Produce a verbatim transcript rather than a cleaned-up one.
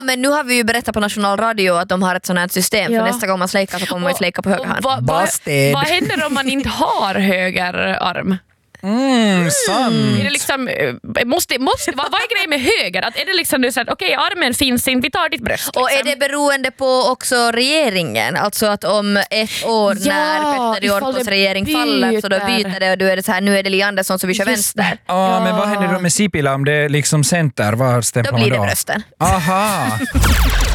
Men nu har vi ju berättat på nationalradio att de har ett sånt här system. Ja. För nästa gång man slejkar så kommer man ju slejka på höger hand. Vad va, Busted. vad händer om man inte har höger arm? Mm, sant. Är det liksom, eh, måste, måste, vad, vad är grejen med höger? Att är det liksom du säger, okej, armen finns inte, vi tar ditt bröst. Liksom. Och är det beroende på också regeringen? Alltså att om ett år Ja, när Petter ifall Orpos det regering faller så då byter. byter det och då är det så här, nu är det Li Andersson så vi kör Just vänster. Ja, men vad händer då med Sipilä om det är liksom center? Vad stämplar Då man blir då? det rösten. Aha.